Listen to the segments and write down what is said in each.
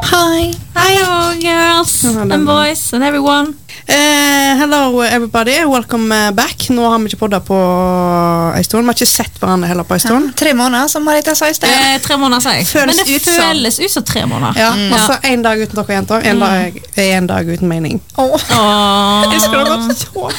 Hi. Hello, girls and boys and everyone. Hello everybody, welcome back. Nå har vi ikke poddet på en stund. Vi har ikke sett hverandre heller på en stund. 3 måneder, som Marita sa i sted. 3 måneder, sier jeg. Men det føles ut som 3 måneder. Ja, altså en dag uten dere jenter, en dag uten mening. Jeg skulle ha gått så.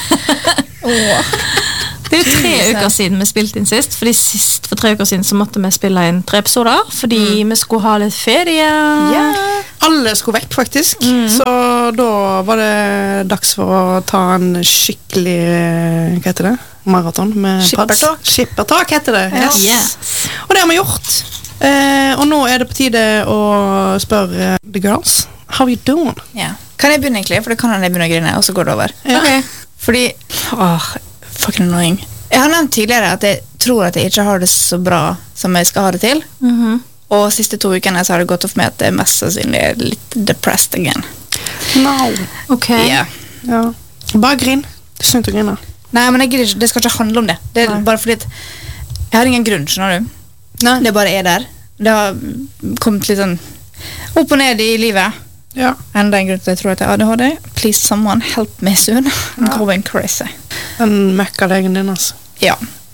Det er jo 3 uker siden vi spilte inn sist, fordi sist for 3 uker siden så måtte vi spille inn 3 episoder, fordi vi skulle ha litt ferie. Alle skulle vekk faktisk, så da var det dags for å ta en skikkelig, hva heter det? Maraton med Skippertak. Skippertak heter det, yes. Yes. Og det har vi gjort. Og nå er det på tide å spørre the girls, how you doing? Ja. Kan jeg begynne egentlig? For det kan jeg begynne å grine, og så går det over. Ja. Ok. Fordi, fucking annoying. Jeg har nevnt tidligere at jeg tror at jeg ikke har det så bra som jeg skal ha det til. Og siste 2 ukene så har det gått opp med at jeg mest sannsynlig er litt depressed again. No. Ok. Ja. Ja. Bare grin. Det er synd å grine. Nei, men jeg gidder ikke, det skal ikke handle om det. Det er bare fordi at jeg har ingen grunn, skjønner du? Nei. Det bare er der. Det har kommet litt sånn opp og ned i livet. Ja. Enda en grunn til at jeg tror at jeg ADHD. Please someone help me soon. I'm going crazy. Den møkkalegen din, altså. Ja.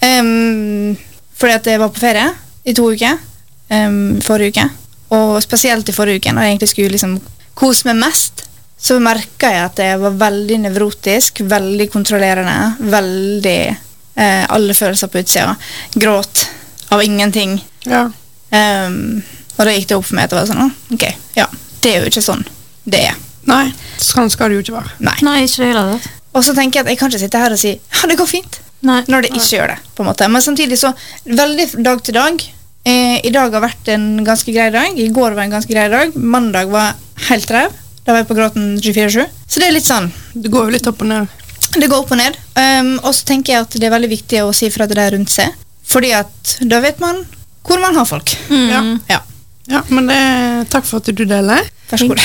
Fordi at jeg var på ferie i 2 uker. Forrige uke. Og spesielt i forrige uke, når jeg egentlig skulle liksom kose meg mest, så merket jeg at jeg var veldig nevrotisk, veldig kontrollerende, veldig alle følelser på utsida. Gråt av ingenting. Ja. Og da gikk det opp for meg at det var sånn, ok, ja, det er jo ikke sånn det er. Nei, sånn skal det jo ikke være. Nei, ikke det hele tatt. Og så tenker jeg at jeg kan ikke sitte her og si, ja, det går fint, Nei. når det ikke gjør det, på en måte. Men samtidig så, veldig dag til dag, i dag har vært en ganske grei dag, i går var en ganske grei dag, mandag var helt ræv, da var jeg på gråten 24/7. Så det er litt sånn. Det går jo litt opp og ned. Det går opp og ned. Og så tenker jeg at det er veldig viktig å si fra til det rundt seg, fordi at da vet man hvor man har folk. Ja. Ja, Ja, men takk for at du deler. vær så god.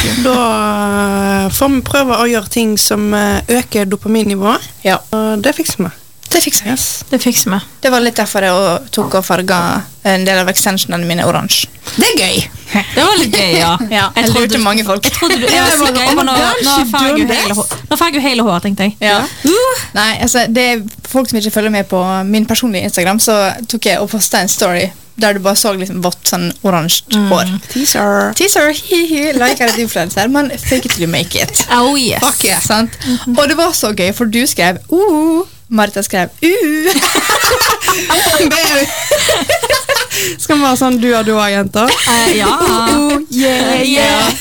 Da får vi prøve å gjøre ting som øker dopaminnivået. Ja, Og det fikser vi. det fikser jeg. Yes. Det fikser vi. Det var litt derfor jeg tok og farget en del av extensionene mine oransje. Det er gøy. Det var litt gøy, ja. Jeg lurte mange folk. Jeg trodde du, Ja, det var så det var- gøy, men nå oh my God, nå she farger doing jo hele this. hår. Nå farger jo hele hår, tenkte jeg. Ja. Nei, altså, det er folk som ikke følger med på min personlige Instagram, så tok jeg og postet en story der du bare så liksom vått sånn oransje hår. Teaser. Teaser, hihi, like er et influencer, men fake it till you make it. Oh, yes. Fuck yeah, sant? Og det var så gøy, for du skrev Marita skrev Det er skal vi være sånn du og jenter? Ja. Yeah.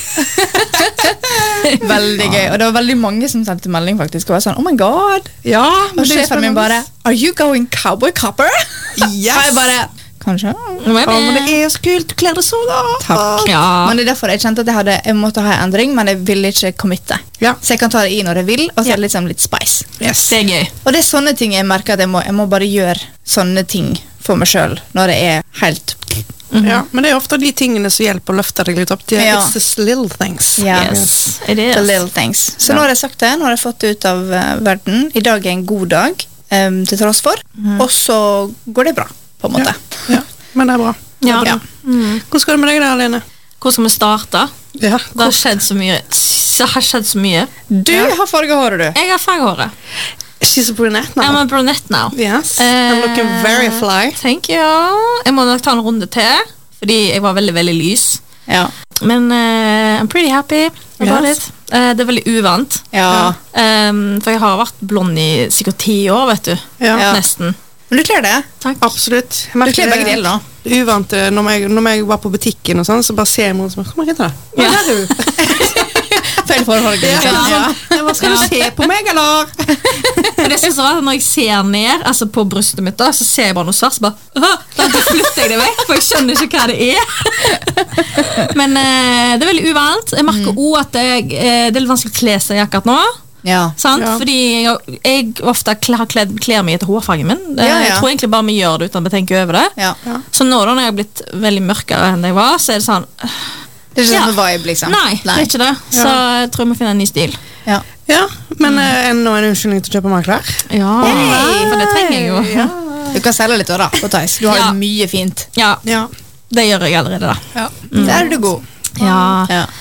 Veldig gøy, og det var veldig mange som sendte melding faktisk, og var sånn, oh my god. Ja, Og sjefen min bare, are you going cowboy copper? Yes. Og jeg bare, kanskje. Men det er så kult, du kler det så da. Takk. Ja. Men det er derfor jeg kjente at jeg måtte ha en endring, men jeg ville ikke committe. Ja. Så jeg kan ta det i når jeg vil, og så er det liksom litt spice. Yes. Det er gøy. Og det er sånne ting jeg merker at jeg må bare gjøre sånne ting for meg selv, når det er helt... Ja, men det er ofte de tingene som hjelper å løfte deg litt opp. Det er Ja. It's the little things. Ja. Yes. It is. The little things. Så nå har jeg sagt det, nå har jeg fått det ut av verden. I dag er en god dag, til tross for. Og så går det bra, på en måte. Ja, men det er bra. Ja. Ja. Hvordan går det med deg der, Alene? Hvor skal vi starte? Ja. Det har skjedd så mye. Det har skjedd så mye. Du har farget håret, du. Jeg har fargehåret. She's a brunette now. I'm a brunette now. Yes, I'm looking very fly. Thank you. Jeg må nok ta en runde til, fordi jeg var veldig, veldig lys. Ja. Men I'm pretty happy about Yes. it. Det er veldig uvant. Ja. For jeg har vært blond i sikkert 10 år, vet du. Ja, Ja. Nesten. Men du kler det. Takk. absolutt. Jeg Du merker kler begge deler, da. det er uvant når jeg var på butikken og sånn, så bare ser jeg mot som, kom Marita, hva Ja. er du? Feil forhold. Ja, Liksom. Ja. Hva skal du se på meg, eller? Men det synes jeg var at når jeg ser ned altså på brystet mitt, da, så ser jeg bare noe svart, så bare, da flytter jeg det vekk, for jeg skjønner ikke hva det er. Men det er veldig uvant. Jeg merker også at det er litt vanskelig å kle seg akkurat nå. Ja. Sant? Ja. Fordi jeg ofte kler meg etter hårfargen min. Ja, ja. Jeg tror egentlig bare vi gjør det uten å tenke over det. Ja. Så nå da når jeg har blitt veldig mørkere enn jeg var, så er det sånn, Det er ikke Ja. sånn vibe, liksom. nei, det er ikke det. Så jeg tror vi finner en ny stil. Ja. Ja, men enda en unnskyldning til å kjøpe mer klær. Ja, for det trenger jeg jo. Ja. Du kan selge litt også, da, på Thais. Du har Ja. jo mye fint. Ja, Ja. det gjør jeg allerede da. Ja. Der er du god. Ja. Ja.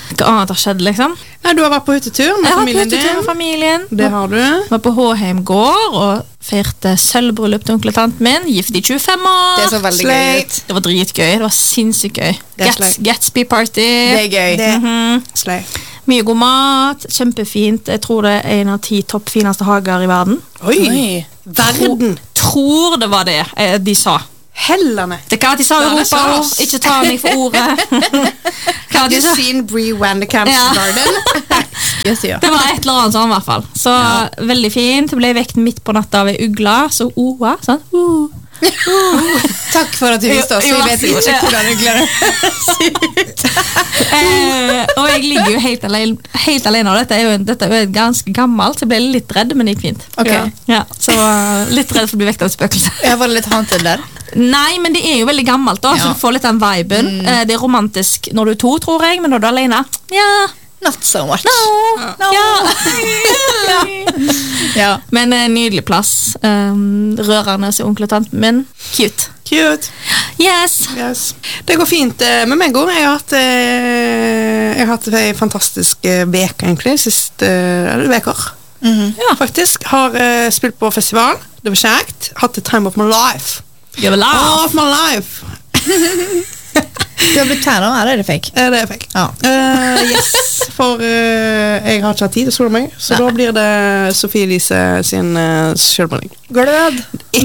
hva annet har skjedd, liksom. Nei, du har vært på hyttetur med Jeg har vært på familien hyttetur med din. familien. Det har du. Var på Håheim gård og feirte sølvbryllup til onkel og tanten min. Gift i 25 år. Det så veldig Slay. gøy ut. Det var dritgøy. Det var sinnssykt gøy. Det er slay. Gatsby-party. Det gøy. Det Mhm. slay. Mye god mat. Kjempefint. Jeg tror det er en av 10 topp fineste hager i verden. Oi. Verden. Tror det var det de sa. Hellene. Det kan at de sa Ja, det Europa sa og oss. ikke ta meg for ordet. Hva Have de you sa? seen Brie Vandecamp's Ja. Garden? Yes, ja. Det var et eller annet sånn i hvert fall. Så veldig fint. Jeg ble vekt midt på natta av ei ugle, så oa, sånn. Takk for at du viste oss. Vi Jo, vet jo, ikke ja. hvordan ugler Og jeg ligger jo helt alene, og dette er jo et ganske gammelt, så jeg ble litt redd, men det gikk fint. Ok. Ja, så litt redd for å bli vekt av et spøkelse. Jeg var litt haunted der. Nei, men det er jo veldig gammelt da, så Ja. du får litt den viben. Det er romantisk når du er 2, tror jeg, men når du er alene, ja, Not so much. no. Ja. Ja. Men nydelig plass. Rørende å se onkel og tanten min. Cute. Cute. Yes. Yes. Det går fint med meg også. Jeg har hatt en fantastisk veke egentlig, siste veker. Ja. Faktisk. Har spilt på festival. Det var kjekt. Hatt the time of my life. Gjør vel av. Of my life. Du har blitt fan nå, eller er det fake? Det er fake. Ja. Yes, for jeg har ikke hatt tid til å sole meg, så Nei. da blir det Sofie Elise sin selvbrenning. Glød.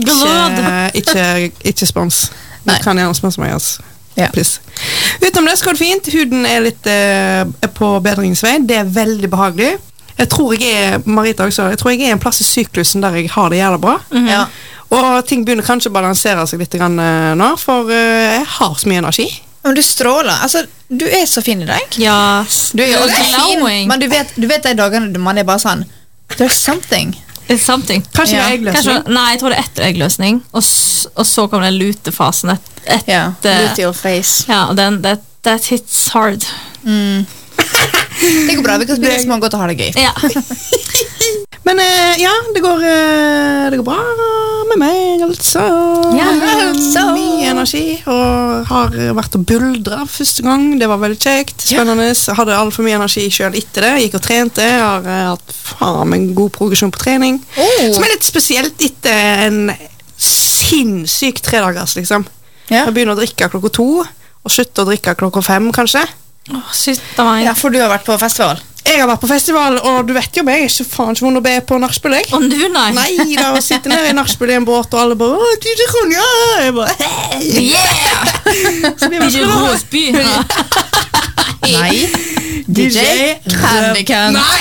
Ikke spons. Du Nei. kan gjerne sponse meg, altså. Ja. Please. Utenom det så går det fint. Huden er litt på bedringsvei. Det er veldig behagelig. Jeg tror Marita også, jeg tror jeg er en plass i syklusen der jeg har det jævlig bra. Ja. Og ting begynner kanskje å balansere seg litt grann, nå, for jeg har så mye energi. Men du stråler. Altså, du er så fin i dag. Ja. Du er jo Og alltid fin, glowing. men du vet de dagene man er bare sånn There's something. It's something. Kanskje Ja. det er eggløsning. Kanskje, nei, jeg tror det er etter eggløsning, og så kom den lutefasen Ja. etter. Beauty of face. Ja, og that hits hard. Det går bra. Vi kan spise smågodt og ha det gøy. Ja. Men ja, det går bra med meg, altså. Ja, altså. Mye energi, og har vært og buldret første gang. Det var veldig kjekt, spennende. Hadde altfor mye energi selv etter det. Gikk og trente, har hatt faen meg en god progresjon på trening. Som er litt spesielt etter en sinnssyk 3 dagers, liksom. Ja. Jeg begynner å drikke klokka 2, og slutter å drikke klokka 5, kanskje. Åh, shit av meg. Ja, for du har vært på festival. Jeg har vært på festival, og du vet jo meg, jeg er ikke faen ikke vond å be på nachspiel, jeg. Og du, nei. Nei, da å sitte nede i nachspiel i en båt, og alle bare, «Åh, DJ Ronja!» Jeg bare, «Hei!» Yeah! Så det var Ikke bra. Råsby. Ja. Nei. DJ Candy Can. Nei!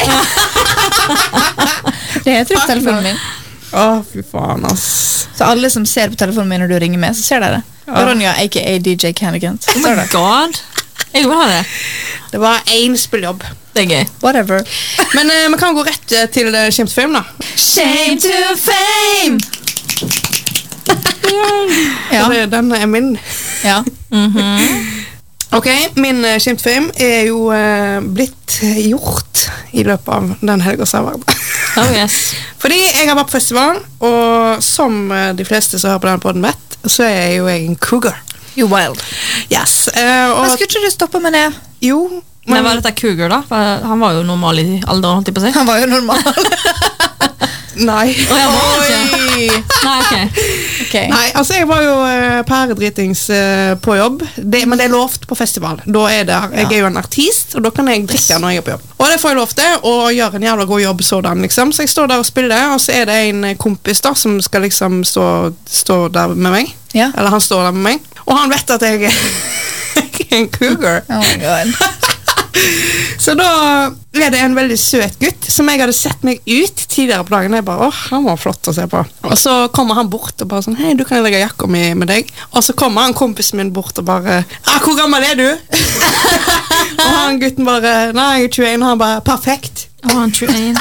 Det heter på telefonen min. Å, fy faen, ass. Så alle som ser på telefonen min når du ringer med, så ser dere. Ronja, a.k.a. DJ Candy Can. Oh my god. Jeg vil ha det. Det var en spilljobb. Det er gøy. Whatever. Men vi kan gå rett til Shame to Fame, da. Shame to fame! Ja. Altså, den er min. Ja. Ok, min Shame to Fame er jo blitt gjort i løpet av den helgen som har vært. Oh yes. Fordi jeg har vært på festival, og som de fleste som hører på den podden vet, så er jo jeg en cougar. You wild. Yes. Men Og, skulle ikke du stoppe med det? jo, Men var dette Cougar, da? For han var jo normal i alderen, holdt jeg på å si. Han var jo normal. nei. Å, jeg var ikke. Oi. Nei, ok. Ok. Nei, altså jeg var jo pæredritings på jobb, men det er lovt på festival. Da er det, jeg er jo en artist, og da kan jeg drikke når jeg er på jobb. Og det får jeg lov til, å gjøre en jævla god jobb sådan, liksom. Så jeg står der og spiller, og så er det en kompis da, som skal liksom stå der med meg. Ja. Eller han står der med meg. Og han vet at jeg er en cougar. Oh my god. Så da er det en veldig søt gutt som jeg hadde sett meg ut tidligere på dagen. Jeg bare, han var flott å se på. Og så kommer han bort og bare sånn, hei, du kan jeg legge jakka mi med deg. Og så kommer han kompisen min bort og bare, hvor gammel er du? Og han gutten bare, nei, jeg er 21, og han bare, perfekt. Å, han tror en.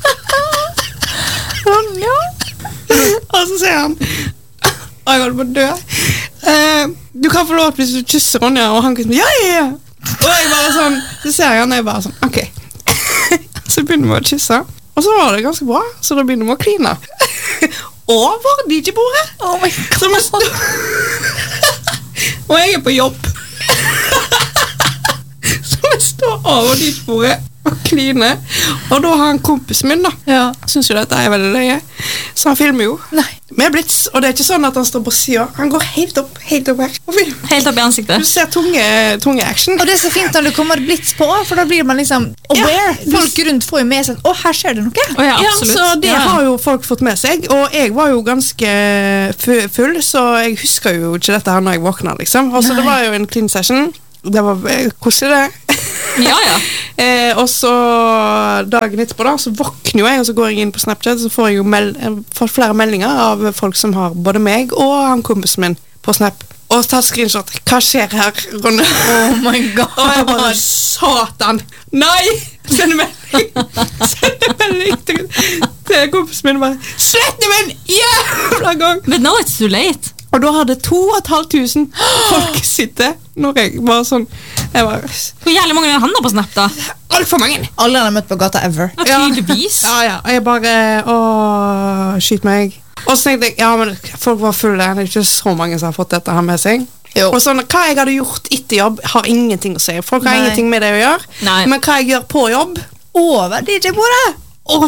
Og så sier han, jeg holder på å dø. Du kan få lov hvis du kysser Ronja, og han gutten, ja. Og jeg bare sånn, så ser jeg han, og jeg bare sånn, ok. Så begynner vi å kysse, og så var det ganske bra, så da begynner vi å kline. Over DJ-bordet. Oh my god. Så vi står, og jeg er på jobb. Så vi står over dit og kline. Og da har han kompisen min da, Ja. synes jo dette er veldig løye, så han filmer jo. Nei. Med blitz, og det er ikke sånn at han står på siden, han går helt opp her. Og filmer. Helt opp i Du ansiktet. ser tunge action. Og det er så fint når det kommer blitz på, for da blir man liksom aware. Ja, Folk rundt får jo med seg, her skjer det noe. Å ja, Ja, absolutt. så det Ja. har jo folk fått med seg, og jeg var jo ganske full, så jeg husker jo ikke dette her når jeg våkna, liksom. Og så det var jo en clean session, det var koselig det. Ja, ja. Og så dagen etterpå da, så våkner jo jeg, og så går jeg inn på Snapchat, så får jeg jo får flere meldinger av folk som har både meg og han kompisen min på Snap. Og tatt screenshot. Hva skjer her, Ronne? Oh my god. Og jeg bare, satan! Nei! Send melding! Send melding til kompisen min bare, slett det med en jævla gang! But now it's too late. Og da hadde 2500 folk sittet når jeg var sånn, jeg var, Hvor jævlig mange er han da på Snap da? alt for mange! Alle han har møtt på gata ever. Ja, tydeligvis. Ja, og jeg bare, skyt meg. Og så tenkte jeg, ja, men folk var fulle, det er ikke så mange som har fått dette her med seg. Jo. Og sånn, hva jeg hadde gjort etter jobb har ingenting å si. Folk har Nei. ingenting med det å gjøre. Nei. Men hva jeg gjør på jobb, Over DJ-bordet.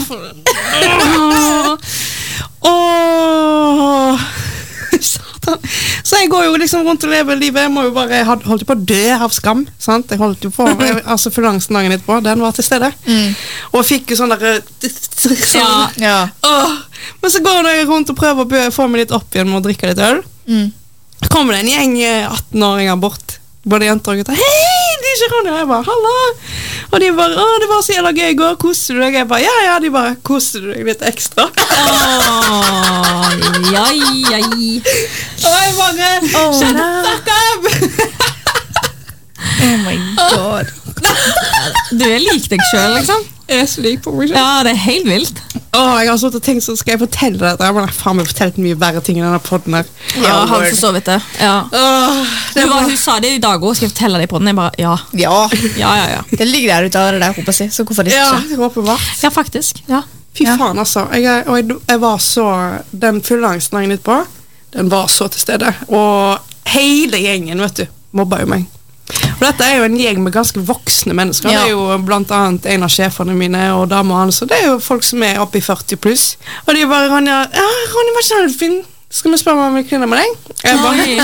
Satan. Så jeg går jo liksom rundt og lever livet. Jeg må jo bare, jeg holdt jo på å dø av skam, sant? Jeg holdt jo på, altså for langsen dagen etterpå, den var til stede. Og fikk jo sånn der Ja. Ja. Men så går jeg rundt og prøver å få meg litt opp igjen med å drikke litt øl. Kommer det en gjeng 18-åringer bort, både jenter og gutter. Hei, de er ikke Ronny. Og jeg bare, halla. Og de bare, det var så jævla gøy i går, koste du deg? Jeg bare, ja, de bare, koste du deg litt ekstra? Jai. Og jeg bare, shut the fuck up! Oh my god. Du er lik deg selv, liksom. Jeg er så lik på meg selv. Ja, det er helt vilt. Jeg har sånn tenkt, så skal jeg fortelle dette? Jeg har faen meg fortelt mye verre ting i denne podden her. Ja, han for så vidt det. Ja. Hun sa det i dag også, skal jeg fortelle deg på den? Jeg bare, ja. Ja. Det ligger der ute allerede, håper jeg, så hvorfor ikke? Ja, det var åpenbart. Ja, faktisk. Ja. Fy Ja. faen, altså. Jeg var så, den fullangsten dagen etterpå, den var så til stede. Og hele gjengen, vet du, mobba jo meg. Og dette er jo en gjeng med ganske voksne mennesker. Ja. Det er jo blant annet en av sjefene mine og damer hans, og det er jo folk som er oppe i 40 pluss. Og de bare, Ronny, var ikke helt fin. Skal vi spørre om jeg vil kline med deg? Jeg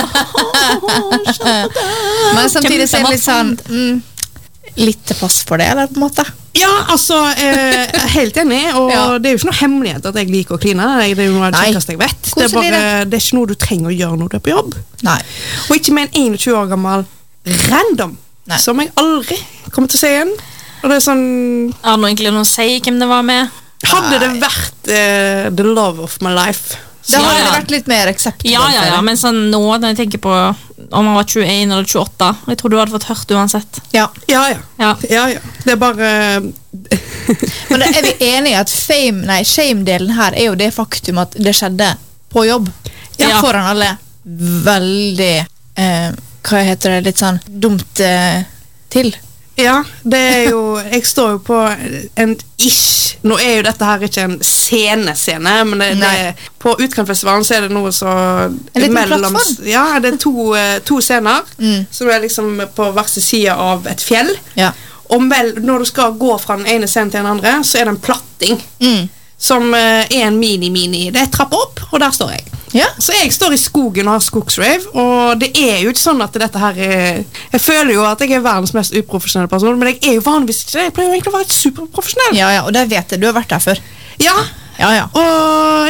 bare, Men samtidig så er det litt sånn litt til pass for det, eller på en måte. ja, altså, helt enig, og Ja. det er jo ikke noe hemmelighet at jeg liker å kline. Det er jo noe av det Nei. kjekkeste jeg vet. Det er, Koselig, bare, det er ikke noe du trenger å gjøre når du er på jobb. Nei. Og ikke med en 21 år gammel random, Nei. som jeg aldri kommer til å se igjen. Og det er sånn, Har du egentlig noe å si hvem det var med? hadde det vært the love of my life, Det hadde Ja. vært litt mer acceptable. Ja, men sånn nå, når jeg tenker på om han var 21 eller 28, jeg tror du hadde fått hørt uansett. Ja. ja. Ja. Det er bare Men da er vi enige at shame-delen her er jo det faktum at det skjedde på jobb. Ja. Foran alle. Veldig hva heter det, litt sånn dumt til. Ja, det er jo, jeg står jo på en ish, nå er jo dette her ikke en scene, men på Utkantfestivalen så er det noe så liten plattform? Ja, det er to scener som er liksom på hver sin side av et fjell. Ja. Og når du skal gå fra den ene scenen til den andre, så er det en platting som er en mini. Det er trapp opp, og der står jeg. Ja. Så jeg står i skogen og har skogsrave, og det er jo ikke sånn at dette her er... Jeg føler jo at jeg er verdens mest uprofesjonelle person, men jeg er jo vanligvis ikke det. Jeg pleier jo egentlig å være superprofesjonell. Ja, og det vet jeg. Du har vært der før. Ja, Ja. og...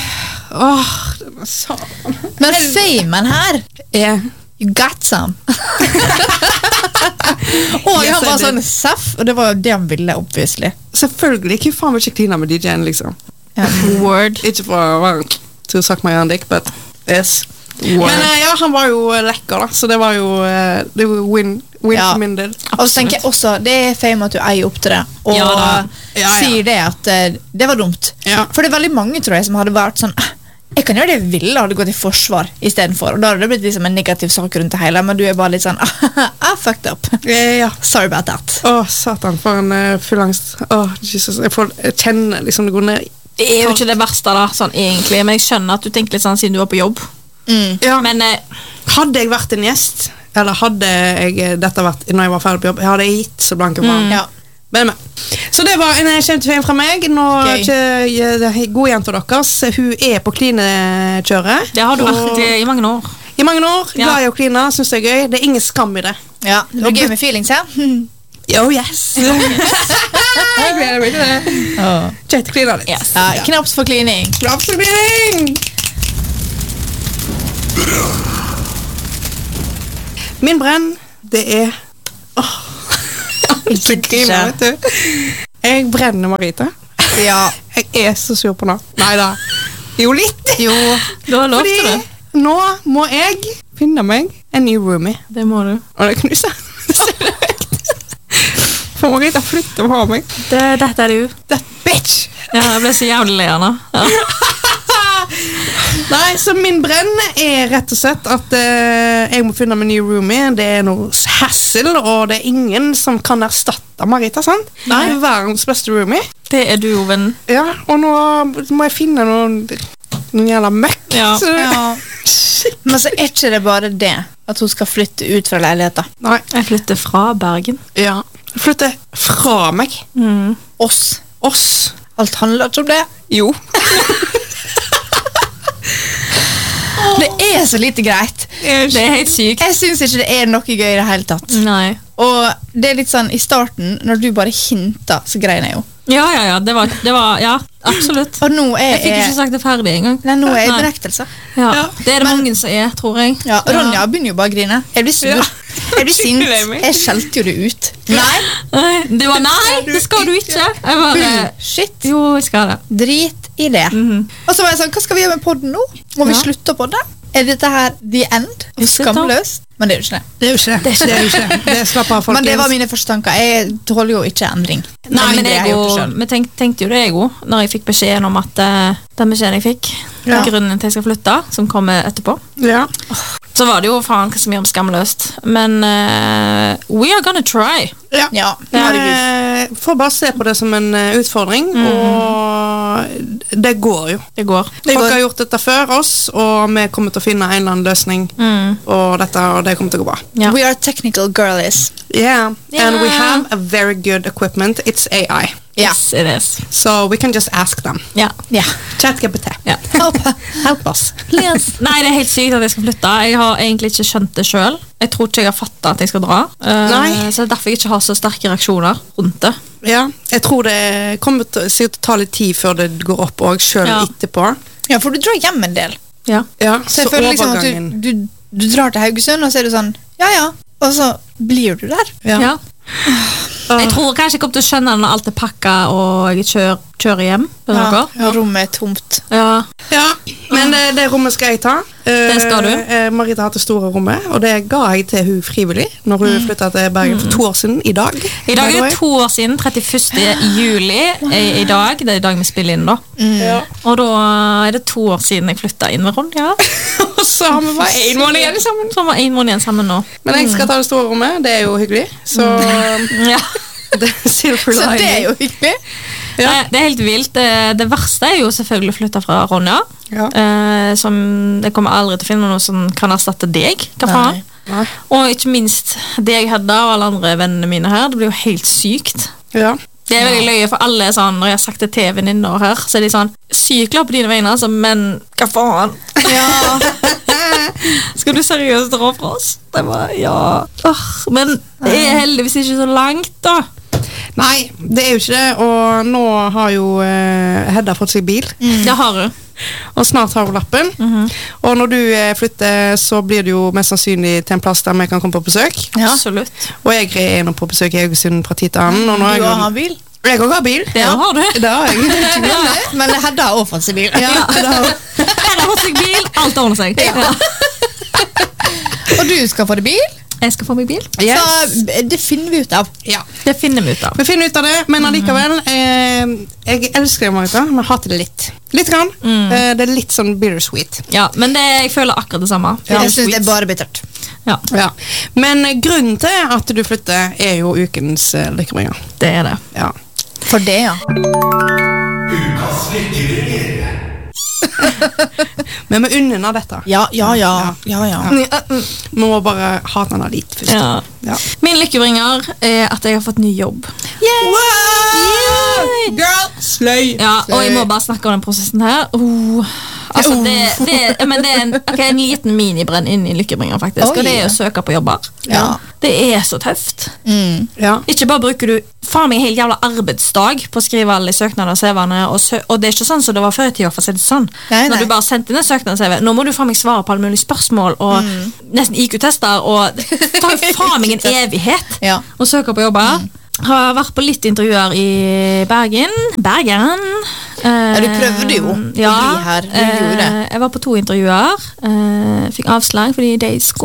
denne salen. Men famen her Ja. You got some. Og Yes, han I var did. sånn saff, og det var jo det han ville, obviously. Selvfølgelig, ikke faen vil ikke kline med DJ-en, liksom. Ja. Word. Ikke for å være to suck my own dick, but yes. Men ja, han var jo lekker da, så det var jo win Ja. for min del. Og så tenker jeg også, det er fame at du eier opp til det, og Ja da. Ja. sier det at det var dumt. Ja. For det er veldig mange, tror jeg, som hadde vært sånn, jeg kan gjøre det jeg ville, hadde gått i forsvar i stedet for, og da hadde det blitt liksom en negativ sak rundt det hele, men du er bare litt sånn, I fucked up. Ja. Sorry about that. Satan, for en full angst. Jesus, jeg kjenner liksom det går ned. Det er jo ikke det verste da, sånn egentlig, men jeg skjønner at du tenker litt sånn siden du var på jobb. Ja. Men hadde jeg vært en gjest, eller hadde jeg dette vært når jeg var ferdig på jobb, jeg hadde gitt så blanke faen. Ja. Men. Så det var en kjempefin fra meg. Nå, gode jenter deres, hun på klinekjøret. Det har du vært i mange år. I mange år, glad i å kline, synes det gøy. Det ingen skam i det. Ja, det var gøy med feelings, ja. Oh yes. Jeg gleder meg til det. Kjøtt kliner litt. Yes. Ja, knaps for klining. Knaps for klining. Min brenn, det så griner, vet du. Jeg brenner Marita. Ja. Jeg så sur på nå. Neida. Jo, litt. Jo. Du har lov til det. Nå må jeg finne meg en ny roomie. Det må du. Og det knuser. For Marita flytter på meg. Dette du. That bitch. Ja, jeg ble så jævlig lei nå. Ja. Nei, så min brenn rett og slett at jeg må finne meg en ny roomie. Det noe hassle, og det ingen som kan erstatte Marita, sant? Nei. Verdens beste roomie. Det du, venn. Ja, og nå må jeg finne noen jævla møkk. Ja. Men så ikke det bare det at hun skal flytte ut fra leiligheten. Nei. Jeg flytter fra Bergen. Ja. Flytte fra meg. Oss. Alt handler ikke om det. Jo. Det så lite greit. Det helt sykt. Jeg synes ikke det noe gøy i det hele tatt. Nei. Og det litt sånn, i starten, når du bare hinta, så grein jeg jo. Ja, det var ja, absolutt. Og nå jeg fikk ikke sagt det ferdig en gang. Nei, nå jeg i benektelse. Ja, det det mange som tror jeg. Ja, Ronja begynner jo bare å grine. Jeg blir sur. Jeg blir sint. Jeg skjelte jo det ut. Nei. Det var nei, det skal du ikke. Jeg bare, shit. Jo, jeg skal det. Drit i det. Og så var jeg sånn, hva skal vi gjøre med podden nå? Må vi slutte å podde? Dette her the end? Skamløst? Men det jo ikke det. Det jo ikke det. Det slapper av, folkens. Men det var mine første tanker. Jeg tåler jo ikke endring. Nei, men vi tenkte jo det når jeg fikk beskjeden om at den beskjeden jeg fikk, grunnen til jeg skal flytte, som kommer etterpå. Ja. Så var det jo faen hva som gjør skamløst. Men we are gonna try. Ja. Får bare se på det som en utfordring, og det går jo. Det går. Folk har gjort dette før oss, og vi kommer til å finne en eller annen løsning, og det kommer til å gå bra. We are technical girlies. Yeah, and we have a very good equipment. It's AI. Yes, it is. So we can just ask them. Ja. ChatGPT. Help us. Yes. Nei, det helt sykt at jeg skal flytte. Jeg har egentlig ikke skjønt det selv. Jeg tror ikke jeg har fattet at jeg skal dra. Så derfor jeg ikke har så sterke reaksjoner rundt det. Ja, jeg tror det kommer til å ta litt tid før det går opp og selv etterpå. Ja, for du drar hjem en del. Ja, så jeg føler liksom at du drar til Haugesund, og så det sånn, ja, og så blir du der. Ja. Jeg tror kanskje jeg kommer til å skjønne når alt pakket og jeg kjører hjem. Rommet tomt. Ja, men det rommet skal jeg ta. Det skal du. Marita har det store rommet, og det ga jeg til hun frivillig når hun flyttet til Bergen for 2 år siden i dag. I dag det 2 år siden, 31. juli i dag. Det i dag vi spiller inn da. Og da det 2 år siden jeg flyttet inn med Ronja. Og så har vi bare 1 måned igjen sammen. Så har vi 1 måned igjen sammen nå. Men jeg skal ta det store rommet, det jo hyggelig. Så det jo hyggelig. Det helt vilt. Det verste jo selvfølgelig å flytte fra Ronja. Som jeg kommer aldri til å finne noe som kan erstatte deg. Hva faen? Og ikke minst deg, Hedda, og alle andre vennene mine her. Det blir jo helt sykt. Det veldig løye for alle sånn, når jeg har sagt det til venninner her, så de sånn, sykt glad på dine vegne, altså, men hva faen? Skal du seriøst dra fra oss? Det var, men det heldigvis ikke så langt da. Nei, det jo ikke det, og nå har jo Hedda fått seg bil. Det har hun. Og snart har hun lappen. Og når du flytter, så blir det jo mest sannsynlig til en plass der vi kan komme på besøk. Absolutt. Og jeg nå på besøk i Haugesund fra tid til annen. Du har bil? Jeg har bil. Det har du. Det har jeg. Men Hedda har også fått seg bil. Hedda har fått seg bil, alt ordner seg. Og du skal få deg bil? Jeg skal få meg bil. Så det finner vi ut av. Det finner vi ut av. Vi finner ut av det, men allikevel jeg elsker det, Marita, men hater det litt. Litt grann. Det litt sånn bittersweet. Ja, men jeg føler akkurat det samme. Jeg synes det bare bittert. Ja. Men grunnen til at du flytter jo ukens lykkebringer. Det det. For det, Ukas lykkebringer. Men vi unner dette. Ja. Vi må bare ha den litt først. Ja. Ja. Min lykkebringer er at jeg har fått ny jobb. Wow! Girl, sløy! Ja, og jeg må bare snakke om den prosessen her. Altså, det er en liten minibrenn inn i lykkebringer, faktisk. Og det er å søke på jobber. Ja. Det er så tøft. Ja. Ikke bare bruker du faen meg en hel jævla arbeidsdag på å skrive alle søknader og CV-ene, og det er ikke sånn som det var før i tida, for å si det sånn. Nei. Når du bare sendte inn en søknad og CV, nå må du faen meg svare på alle mulige spørsmål, og nesten IQ-tester, og det tar jo faen meg en evighet å søke på jobber. Har vært på litt intervjuer i Bergen. Ja, du prøvde jo å bli her. Du gjorde det. Jeg var på 2 intervjuer. Fikk avslag fordi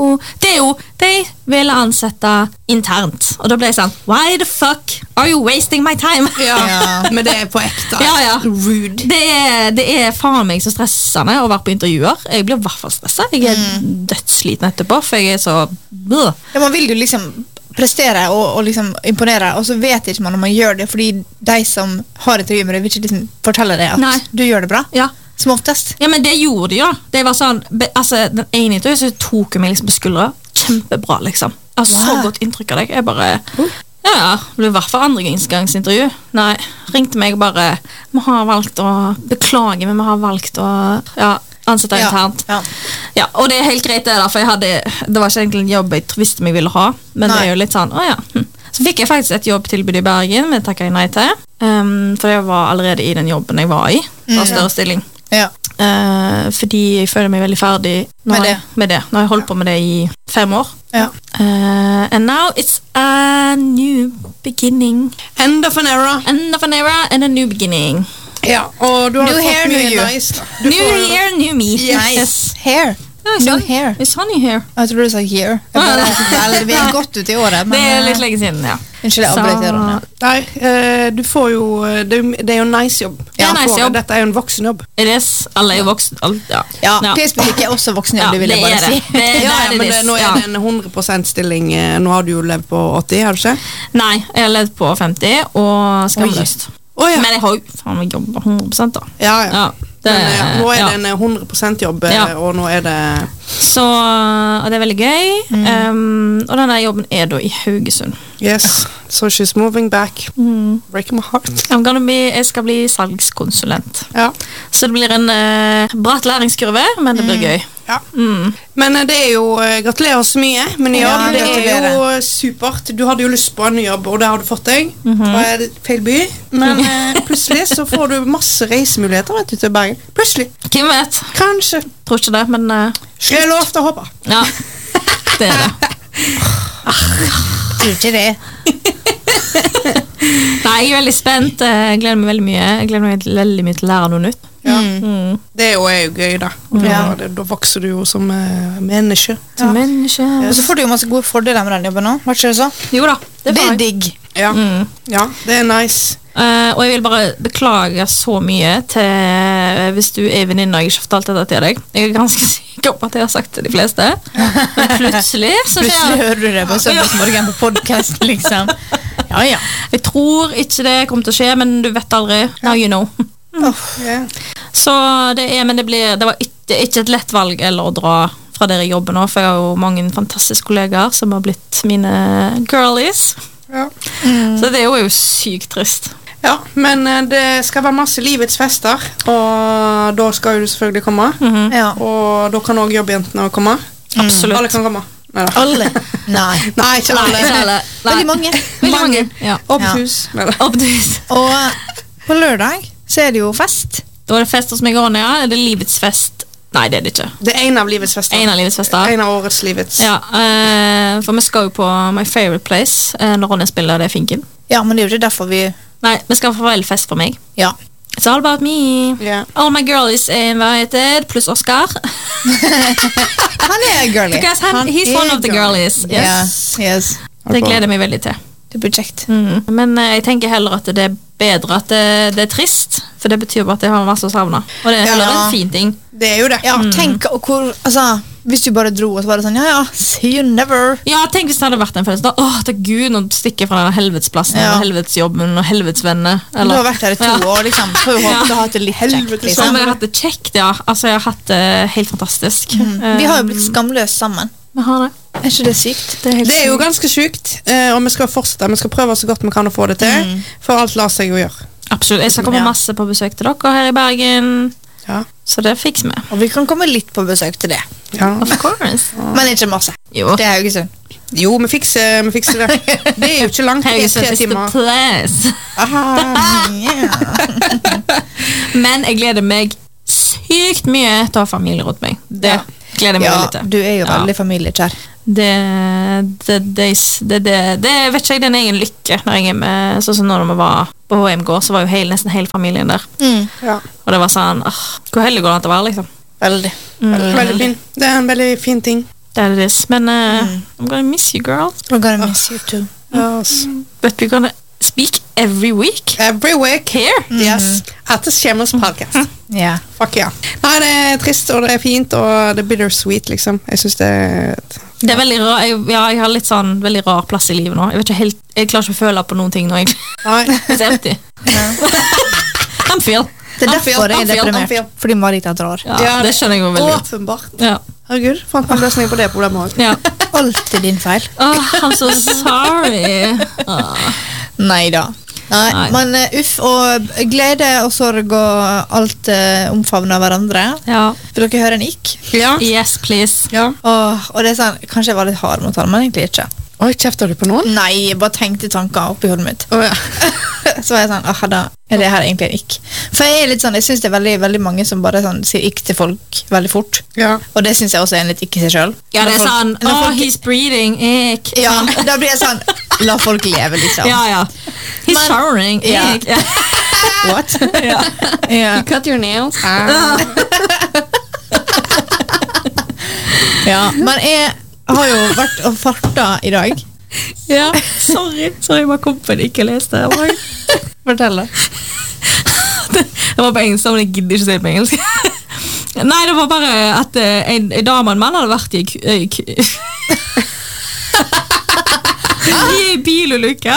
de ville ansette internt. Og da ble jeg sånn, why the fuck are you wasting my time? Ja. Men det er på ekte. Ja. Rude. Det er faen meg så stressende å være på intervjuer. Jeg blir i hvert fall stresset. Jeg er dødssliten etterpå, for jeg er så... Ja, man vil jo liksom prestere og liksom imponere, og så vet ikke man om man gjør det, fordi de som har intervju med deg vil ikke liksom fortelle deg at du gjør det bra. Ja. Som oftest. Ja, men det gjorde de jo. Det var sånn, altså, den ene intervjuet så tok meg liksom på skuldra. Kjempebra, liksom. Jeg har så godt inntrykk av deg. Jeg bare... Ja, det ble i hvert fall andregangsintervju. Nei, ringte meg bare, vi har valgt å beklage, men vi har valgt å ansette internt. Ja, og det er helt greit det da, for det var ikke egentlig en jobb jeg visste meg ville ha, men det er jo litt sånn, Så fikk jeg faktisk et jobbtilbud i Bergen, men det takket jeg nei til, for jeg var allerede i den jobben jeg var i, av større stilling. Ja. Fordi jeg føler meg veldig ferdig med det. Når jeg holdt på med det i 5 år. Ja. And now it's a new beginning. End of an era. End of an era and a new beginning. Ja, og du har New hair, fått mye new you. nice da. New year, new me. Nice. Hair. New hair. It's honey hair. Jeg tror du sa year. Vi er godt ut i året, men... Det er litt lenge siden, ja. Unnskyld, jeg avbryter Ronja. Nei, du får jo det er jo en nice jobb. Ja, nice jobb. Dette er jo en voksenjobb. Alle er jo voksen. Ja, klesbutikk er også voksenjobb, det vil jeg bare si. Nå er det en 100% stilling. Nå har du jo levd på 80, har du ikke? Nei, jeg har levd på 50 og skamløst. Men jeg har jo faen meg jobb 100% da. Ja. Men nå er det en 100% jobb, og nå er det... Så, og det er veldig gøy. Og denne jobben er da i Haugesund. Yes, so she's moving back. Breaking my heart. Jeg skal bli salgskonsulent. Ja. Så det blir en bratt læringskurve, men det blir gøy. Ja. Men det er jo, gratulerer så mye med ny jobb. Det er jo supert. Du hadde jo lyst på en ny jobb, og det har du fått deg. Det var feil by. Men plutselig så får du masse reisemuligheter, vet du, til Bergen. Plutselig. Hvem vet? Kanskje. Tror ikke det, men... Jeg er lov til å håpe. Ja, det er det. Tror ikke det. Nei, jeg er veldig spent. Jeg gleder meg veldig mye. Jeg gleder meg veldig mye til å lære noe nytt. Ja. Det er jo gøy da. Da vokser du jo som menneske. Som menneske. Og så får du jo masse gode fordeler med den jobben nå. Var ikke det så? Jo da, det er digg. Ja, det er nice. Og jeg vil bare beklage så mye til hvis du er venninne og jeg ikke har fortalt dette til deg. Jeg er ganske sikker på at jeg har sagt til de fleste. Men plutselig hører du det på søndagsmorgen på podcast, liksom. Ja. Jeg tror ikke det kommer til å skje, men du vet aldri. Now you know. Så det var ikke et lett valg eller å dra fra der jeg jobber nå, for jeg har jo mange fantastiske kollegaer som har blitt mine girlies. Så det er jo sykt trist. Ja, men det skal være masse livets fester, og da skal du selvfølgelig komme. Og da kan også jobbjentene komme. Absolutt. Alle kan komme. Alle? Nei, ikke alle. Veldig mange. Åpent hus. Og på lørdag så er det jo fest. Da er det fest hos meg og Ronja. Er det livets fest? Nei, det er det ikke. Det er en av livets fester. En av årets livets. Ja, for vi skal jo på My Favorite Place når Ronja spiller det Finken. Ja, men det er jo ikke derfor vi... Nei, vi skal få veldig fest for meg. Ja. It's all about me. All my girlies are invited, pluss Oscar. Han er girly. Because he's one of the girlies. Yes. Det gleder jeg meg veldig til. Det blir kjekt. Men jeg tenker heller at det er bedre at det er trist, for det betyr bare at jeg har masse å savne. Og det er heller en fin ting. Det er jo det. Ja, tenk hvor, altså, hvis du bare dro, og så var det sånn, ja, see you never. Ja, tenk hvis det hadde vært en følelse da. Takk Gud, nå stikker jeg fra den helvetesplassen, og helvetesjobben, og helvetesvenner. Du har vært her i 2 år, liksom. Så jeg håper du har hatt det litt kjekt, liksom. Sånn, jeg har hatt det kjekt, ja. Altså, jeg har hatt det helt fantastisk. Vi har jo blitt skamløse sammen. Vi har det. Er ikke det sykt? Det er jo ganske sykt, og vi skal fortsette. Vi skal prøve så godt vi kan å få det til, for alt lar seg jo gjøre. Absolutt. Jeg skal komme masse på besøk til dere her i Bergen. Ja. Så det fikser vi. Og vi kan komme litt på besøk til det. Ja. Of course. Men ikke masse. Jo. Det er Haugesund. Jo, vi fikser det. Det er jo ikke langt. Haugesund is the place. Men jeg gleder meg sykt mye til å ha familie rundt meg. Det gleder jeg meg veldig til. Du er jo veldig familiekjær. Det vet ikke jeg, det er en egen lykke når jeg er med, sånn som når vi var på HM går, så var jo nesten hele familien der. Ja. Og det var sånn, hvor heldig går det an til å være, liksom. Veldig. Veldig fin. Det er en veldig fin ting. Det er det, men I'm gonna miss you, girl. I'm gonna miss you too. Yes. But we're gonna speak every week. Every week. Here. Yes. At the Shameless Podcast. Ja. Fuck ja. Nei, det er trist, og det er fint, og det er bittersweet, liksom. Jeg synes det er veldig rar, jeg har litt sånn veldig rar plass i livet nå. Jeg vet ikke helt, jeg klarer ikke å føle på noen ting nå, egentlig. Nei. Det er empty. I'm feel. Det er derfor jeg er deprimert. Fordi Marita drar. Ja, det skjønner jeg jo veldig. Åpenbart. Ja. Herregud, fant en løsning på det problemet også. Ja. Alltid din feil. I'm so sorry. Neida. Nei, men og glede og sorg og alt omfavner hverandre. Ja. Vil dere høre en ikk? Ja. Yes, please. Ja. Og det er sånn, kanskje jeg var litt hard mot han, men egentlig ikke. Oi, kjefter du på noen? Nei, jeg bare tenkte tanker oppi hodet mitt. Ja. Så var jeg sånn, da er det her egentlig en ikk. For jeg er litt sånn, jeg synes det er veldig, veldig mange som bare sånn, sier ikk til folk veldig fort. Ja. Og det synes jeg også er en litt ikk i seg selv. Ja, det er sånn, he's breathing, ikk. Ja, da blir jeg sånn, la folk leve liksom. Ja. He's showering, ikk. Ja. What? Ja. You cut your nails? Ja, men jeg har jo vært og farta i dag. Ja, sorry, jeg bare kom på det, ikke leste det. Fortell det. Det var på engelsk, men jeg gidder ikke å si det på engelsk. Nei, det var bare at en dame og en mann hadde vært i bilulykke.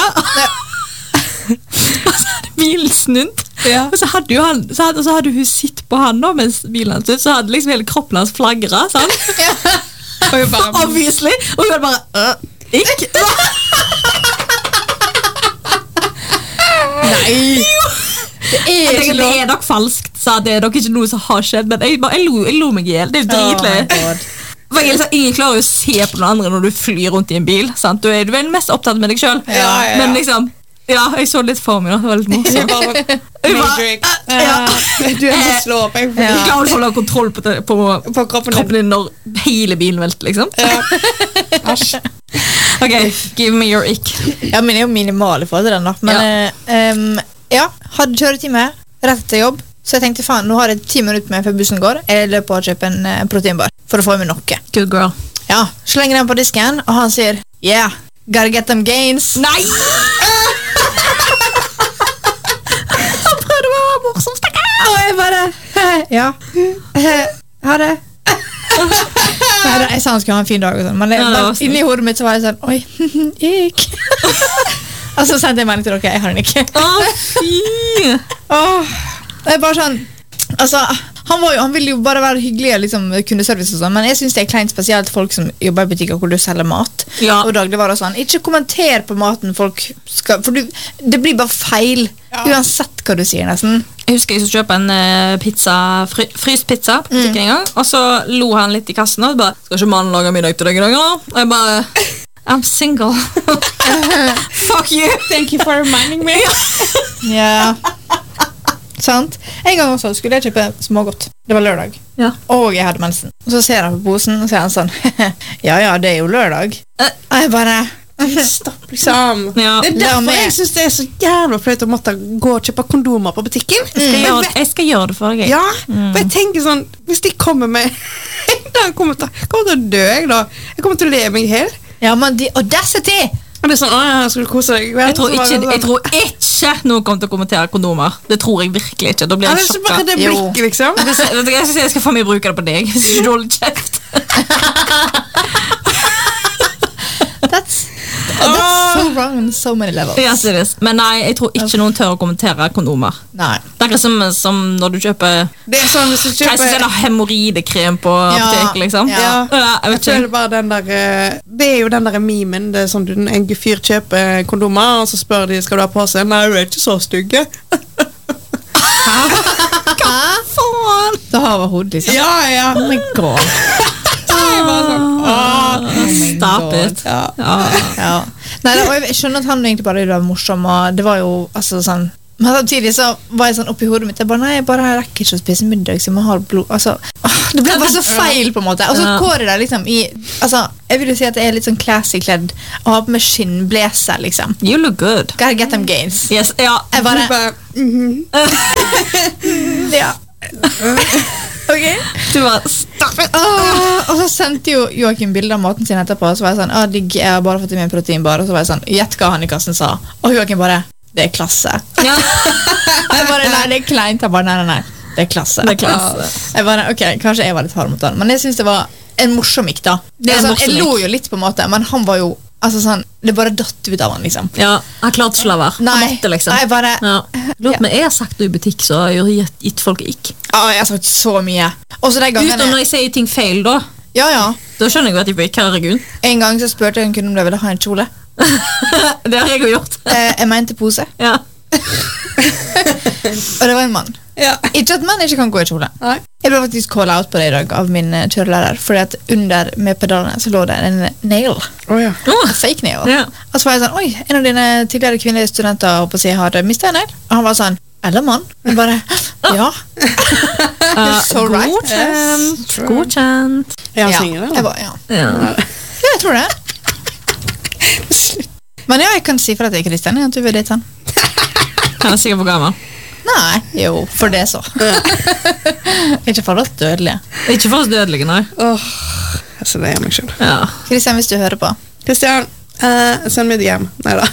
Og så hadde bilen snudd. Ja. Og så hadde hun sitt på han da, mens bilen hadde snudd, så hadde liksom hele kroppen hans flagret, sant? Ja. Obviously. Og hun hadde bare ikke. Nei. Det er nok falskt, så det er nok ikke noe som har skjedd, men jeg lo meg ihjel. Det er jo dritløy. Ingen klarer å se på noen andre når du flyr rundt i en bil, sant? Du er vel mest opptatt med deg selv. Ja. Men liksom, jeg så litt for meg da. Det var litt morsomt. Du er så slå opp. Jeg klarer å holde kontroll på kroppen din når hele bilen velter, liksom. Asj. Ok, give me your ick. Ja, men det er jo minimal i forhold til den da. Men hadde kjøretime rett til jobb, så jeg tenkte, faen, nå har jeg 10 minutter med før bussen går. Jeg løper på å kjøpe en proteinbar for å få med noe. Good girl. Ja, slenger den på disken, og han sier, yeah, gotta get them gains. Nei! Han prøvde å være morsom, stakkar. Og jeg bare, ja, ha det. Nei, jeg sa han skulle ha en fin dag og sånn, men inni hodet mitt så var jeg sånn, oi, ikk. Og så sendte jeg melding til dere, jeg har den ikke. Fy! Det er bare sånn, altså, han ville jo bare være hyggelig og liksom, kundeservice og sånn, men jeg synes det er kleint spesielt folk som jobber i butikker hvor du selger mat, og dagligvarer og sånn. Ikke kommenter på maten folk skal, for det blir bare feil, uansett hva du sier nesten. Jeg husker jeg skulle kjøpe en pizza, fryst pizza på butikken en gang, og så lo han litt i kassen og bare, skal ikke mannen lage middag til deg i dag da? Og jeg bare, I'm single. Fuck you. Thank you for reminding me. Ja. Sant? En gang også skulle jeg kjøpe smågodt. Det var lørdag. Ja. Og jeg hadde mensen. Og så ser han på posen, og så er han sånn, ja, det er jo lørdag. Og jeg bare, stopp, liksom. Ja. Det er derfor jeg synes det er så jævla fløyt å måtte gå og kjøpe kondomer på butikken. Jeg skal gjøre det for deg. Ja, for jeg tenker sånn, hvis de kommer med, jeg kommer til å dø, jeg da. Jeg kommer til å leve meg helt. ja, men audacity! Og det er sånn, jeg skulle kose deg. Jeg tror ikke ikke noen kommer til å kommentere kondomer. Det tror jeg virkelig ikke. Da blir Ja, jeg det er så bare sjokket. det blikket, liksom. Jeg skal få meg bruke det på deg. Jeg synes ikke dårlig kjeft. That's so wrong on so many levels. Yes, it is. Men nei, jeg tror ikke noen tør å kommentere kondomer. Nei. Det er akkurat som når du kjøper Det er sånn hvis du Hva er det kjøper hemorridekrem på apoteket, liksom? Ja. Jeg vet føler ikke. bare den der Det er jo den der memen. Det er sånn en fyr kjøper kondomer, og så spør de skal du ha på seg. Nei, du er ikke så stygge. Faen! Det har vært hodet, liksom. Ja. Oh my god. Jeg bare sånn, Stop it. ja. Ja. Nei, og jeg skjønner at han egentlig bare var morsom, og det var jo altså sånn. Men samtidig så var jeg sånn oppi hodet mitt. Jeg bare, nei, jeg rekker ikke å spise middag, så jeg må ha blod. Altså, det ble bare så feil, på en måte. Og så går det der liksom i altså, jeg vil jo si at jeg er litt sånn classy kledd og har på meg skinnblazer, liksom. You look good. Gotta get them gains. Yes, ja. Jeg bare, ja. Ok. Du var stop it. Og så sendte jo Joakim bilder av maten sin etterpå, og så var jeg sånn, digg, jeg har bare fått i meg en proteinbar, og så var jeg sånn, gjett hva han i kassen sa. Og Joakim bare, det er klasse. Ja. Jeg bare, nei, det er kleint. Jeg bare, nei, det er klasse. Det er klasse. Jeg bare, ok, kanskje jeg var litt hard mot han, men jeg synes det var en morsom mikk da. Det er en Altså, morsom jeg lo mikk. jo litt på en måte, men han var jo, altså sånn, det bare datt ut av han, liksom. Ja, han klarte ikke å la være. Han måtte, liksom. Nei, bare, Ja. Lurt meg, jeg har sagt det i butikk, så jeg har gitt folk ikke. jeg har sagt så mye. Og så de Utenom gangene, når jeg sier ting feil, da. ja, Da skjønner jeg jo at jeg får ikke herregud. en gang så spurte jeg en kunde om de ville ha en kjole. Det har jeg jo gjort. Jeg mente pose, Ja. og det var en mann. Ja. Ikke at menn ikke kan gå i kjole. Nei. Jeg ble faktisk call out på det i dag av min kjørelærer, fordi at under med pedalene så lå det en nail. Ja. En fake nail. Ja. Og så var jeg sånn, oi, en av dine tidligere kvinnelige studenter håper å si, har mistet en nail. Og han var sånn, eller mann. Men bare, ja. so right. Godkjent. Yes. Godkjent. Er han Ja. singel, Jeg eller? bare, ja. Ja. Ja, jeg tror det. Men ja, jeg kan si for at jeg er Kristian, at du vil date han. Han er sikkert for gammel. Nei, jo, for det så. Ikke for oss dødelige. Ikke for oss dødelige, nei. Altså, det er meg selv. Ja. Kristian, hvis du hører på. Kristian, send meg et hjem. Neida.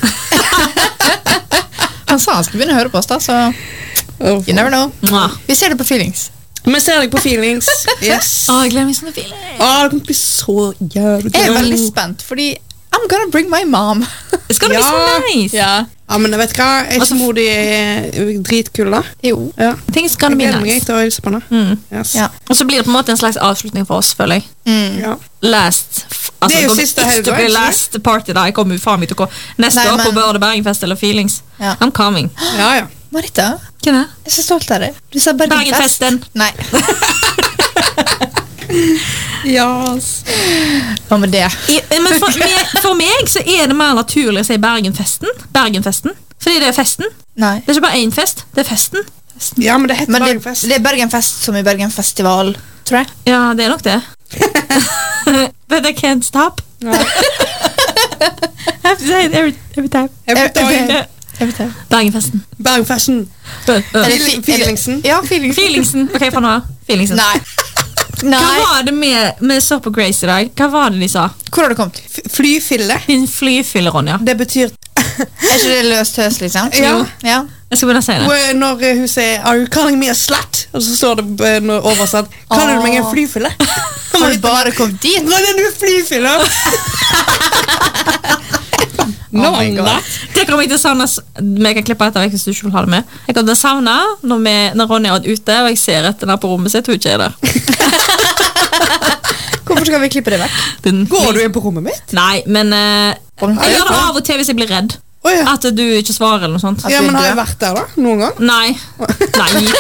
Han sa han skulle begynne å høre på oss da, så you never know. Mwah. Vi ser det på feelings. Vi ser deg på feelings. Yes. Jeg gleder meg sånne filer. Det kommer til å bli så jævlig Jeg er veldig spent, fordi I'm gonna bring my mom. Skal det bli så nice? Ja. Ja, men jeg vet hva, jeg Altså, som mor de er dritkul da. Jo. Ja. Things gonna Jeg be gleder meg nice. til å hilse på henne. Mm. Yes. Ja. Og så blir det på en måte en slags avslutning for oss, føler jeg. Ja. Last Det er jo kommer siste ikke helg, til å bli ikke sant? last party da. Jeg kommer jo faen meg til å gå neste Nei, år på men- Börde Bergenfest eller Feelings. Ja. I'm coming. Ja. Marita, Hvem er det? jeg er så stolt av deg. Du sa Bergenfest. Bergenfesten. Nei, Yes. hva med det? Men for meg så er det mer naturlig å si Bergenfesten. Bergenfesten. Fordi det er festen. Nei. Det er ikke bare én fest, det er festen. Ja, men det heter Men Bergenfest. det er Bergenfest som i Bergenfestival, tror jeg. Ja, det er nok det. But I can't stop. Ja. I have to say it every time. Every time. Bergenfesten. Bergenfesten. Feelingsen. Ja, feelings. Feelingsen. Ok, fra nå av. Feelingsen. Nei. Hva Nei. var det med så på Grace i dag? Hva var det de sa? Hvor har du kommet? Flyfille. Din flyfille, Ronja. Det betyr Er ikke det løst høst, liksom? Ja. Ja. Jeg skal begynne å si det. når hun sier Are you calling me a slut? Og så står det oversatt Kaller du meg en flyfille? Har du bare kommet dit? Nå er du flyfille! Oh my God. Det kommer jeg til å savne. Vi kan klippe etter hvis du ikke vil ha det med. Jeg kommer til å savne når Ronja har vært ute, og jeg ser etter henne på rommet sitt, hun ikke er der. Hvorfor skal vi klippe det vekk? Går du inn på rommet mitt? Nei, men jeg gjør det av og til hvis jeg blir redd. Å ja. At du ikke svarer eller noe sånt. Ja, men har jeg vært der da? Noen gang? Nei. Nei.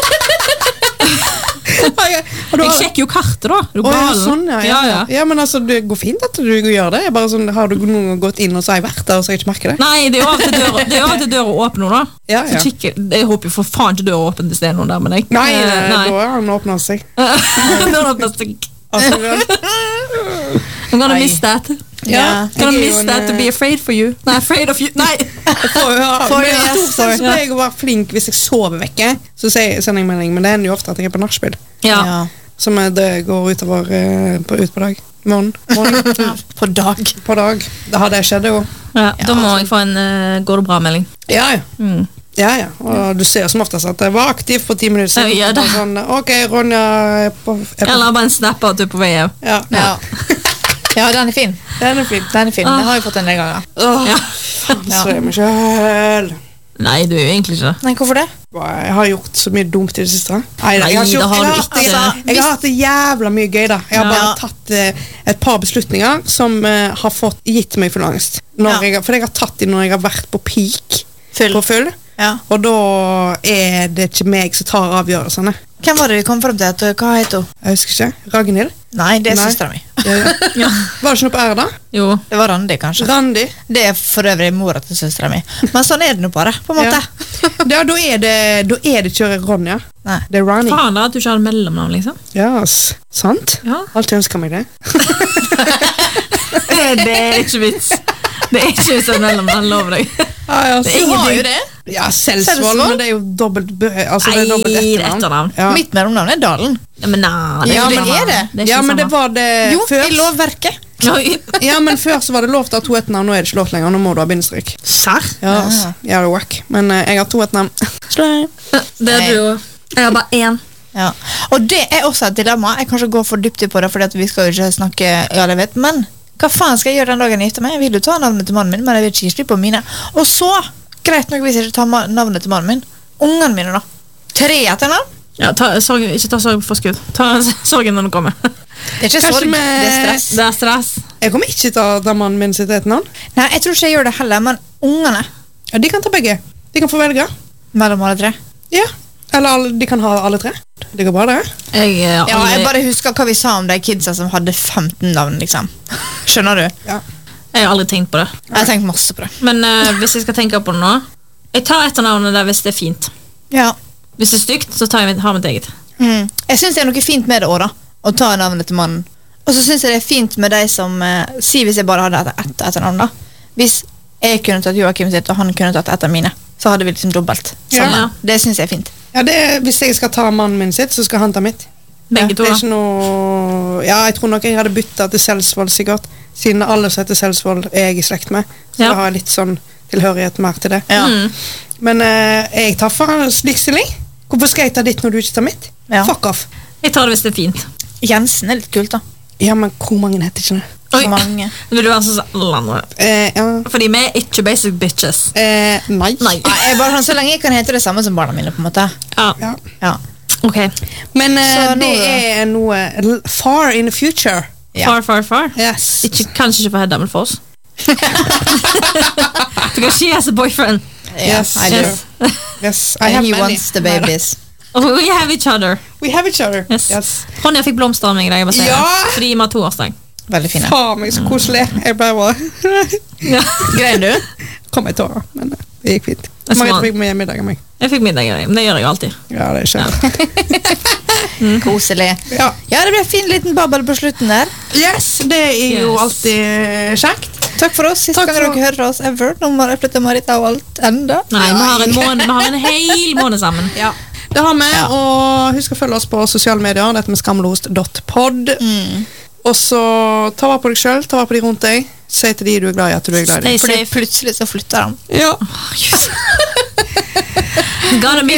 Jeg sjekker jo kartet, da. Er du Å, ja, gal? sånn, ja. Ja. Ja, men altså, det går fint at du gjør det. Jeg bare sånn, har du noen gang gått inn og så har jeg vært der, og så har jeg ikke merket det? Nei, det er jo av og til døra åpner, da. Ja, Så ja. kikker, jeg håper jo for faen ikke døra åpner hvis det er noen der med deg. Nei, Nei. da har han åpnet seg. Døra åpner seg. Altså, I'm gonna Nei. miss that. Ja. Gonna jeg er jo miss en, that to be afraid for you. Nei, afraid of you. Nei! For men yes, stort sett så pleier jeg å være flink hvis jeg sover vekke. Så sender jeg melding, men det hender jo ofte at jeg er på nachspiel. Ja. Ja. Som det går utover ut på dag. Morgen. På dag. På dag. Da har det skjedd jo. Ja, da må jeg få en går det bra-melding. Ja, ja. Mm. Ja, og du ser som oftest at jeg var aktiv på 10 minutter siden. Ja, det. Bare sånn, ok, Ronja er på Eller bare en snap at du er på vei hjem. Ja, Ja. Ja, den er fin. den er fin. Den er fin. Den har jeg fått en del ganger. Åh, Ja. Ja. så er meg selv. Nei, du er jo egentlig ikke det. Nei, hvorfor det? Jeg har gjort så mye dumt i det siste. Nei, Nei, jeg har ikke det gjort- har du jeg ikke. jeg har hatt det jævla mye gøy da. Jeg har bare Ja. tatt et par beslutninger som har gitt meg full angst. Ja. For jeg har tatt dem når jeg har vært på peak. Full. På full. Ja. Og da er det ikke meg som tar avgjørelsene. Hvem var det vi kom frem til? Hva heter hun? Jeg husker ikke. Ragnhild? Nei, det er Nei. søstera mi. Ja. Var det ikke noe på R da? Jo. Det var Randi, kanskje. Randi? Det er for øvrig mora til søstera mi. Men sånn er det nå bare, på en måte. Ja, da er det ikke Ronja. Nei. Det er Ronny. Faen da, at du ikke har mellomnavn, liksom. Ja, sant? Ja. Alltid ønsker meg det. Det er ikke vits. Det er ikke vits at mellomnavn lover deg. Ja, Det er Du har jo ingenting. det. Ja, Selsvold, Selsvold? men det er jo dobbelt, altså, det er dobbelt Nei, etternavn. etternavn. Ja. Mitt mellomnavn er Dalen. Ja, men nei, det er Ja, ikke men samme. er det. Det er ikke Ja, men det samme. var det Jo, før. i lovverket. Oi. Ja, men før så var det lov til å ha to etternavn, nå er det ikke lov lenger. Nå må du ha bindestrek. Serr? Ja, altså. Ja, det er wack. Men jeg har to etternavn. Slay. Det er du jo. Jeg har bare én. Ja. Og det er også et dilemma. Jeg kan ikke gå for dypt på det, for vi skal jo ikke snakke i alle vet. Men hva faen skal jeg gjøre den dagen jeg gifter meg? Jeg vil jo ta navnet til mannen min, men jeg vil ikke gi slipp på mine. Og så, greit nok hvis jeg ikke tar navnet til mannen min. Ungene mine, da. 3 etternavn? Ja, ikke ta sorg for skudd. Ta sorgen når den kommer. Det er ikke Kanskje sorg, med- det er stress. Det er stress. Jeg kommer ikke til å ta mannen min sitt etternavn. Nei, jeg tror ikke jeg gjør det heller, men ungene Ja, de kan ta begge. De kan få velge. mellom alle 3. Ja. Eller de kan ha alle 3. Det går bra, det. Jeg har Ja, jeg aldri, bare husker hva vi sa om de kidsa som hadde 15 navn, liksom. Skjønner du? Ja. jeg har aldri tenkt på det. Jeg har tenkt masse på det. Men hvis jeg skal tenke på det nå jeg tar etternavnet der hvis det er fint. Ja. Hvis det er stygt, så har mitt eget. Jeg synes det er noe fint med det også, da. Å ta navnet til mannen. Og så synes jeg det er fint med de som si hvis jeg bare hadde ett etternavn, da. Hvis jeg kunne tatt Joakim sitt, og han kunne tatt ett av mine, så hadde vi liksom dobbelt. Ja. Samme. Det synes jeg er fint. Ja, hvis jeg skal ta mannen min sitt, så skal han ta mitt. Begge to, Det er da. ikke noe Ja, jeg tror nok jeg hadde bytta til Selsvold, sikkert. Siden alle som heter Selsvold, er jeg i slekt med. Så Ja. da har jeg litt sånn tilhørighet mer til det. Ja. Men jeg tar for likestilling. Hvorfor skal jeg ta ditt når du ikke tar mitt? Ja. Fuck off. Jeg tar det hvis det er fint. Jensen er litt kult, da. Ja, men hvor mange heter ikke det? Oi. Så mange. Vil du være sånn som alle andre? Ja. Fordi vi er ikke basic bitches. Nei. Nei. Nei, jeg bare sånn, så lenge jeg kan hete det samme som barna mine, på en måte. Ja. Ja. Ja. Ok. Men Så nå- det er noe far in the future. Ja. Far. Yes. Kanskje ikke for Hedda, men for oss. Because she has a boyfriend. Yes. I do. Yes. Yes. I And have he many. wants the babies. Oh, we have each other. We have each other. Yes. Ronja fikk blomster av meg i dag. Jeg bare sier Ja! det. Fordi vi har 2-årsdag. Veldig fine. Faen meg så koselig. Jeg bare Ja. Grein du? kom jeg tårer, men det gikk fint. Det er Mange smart. fikk med middag av meg. Jeg fikk middag i dag, men det gjør jeg jo alltid. Ja, det skjer. Koselig. Ja. Ja, det ble en fin liten babbel på slutten der. Yes, det er jo Yes. alltid kjekt. Takk for oss. Sist Takk gang for- dere hører fra oss ever. Nå må jeg flytte Marita og alt enda. Nei, vi har en hel måned sammen. Ja. Det har vi, Ja. og husk å følge oss på sosiale medier. Dette med skamlost.pod. Og så ta vare på deg selv, ta vare på de rundt deg. Si til de du er glad i at du er glad i dem. Stay Fordi safe. plutselig så flytter han. Ja. Gotta be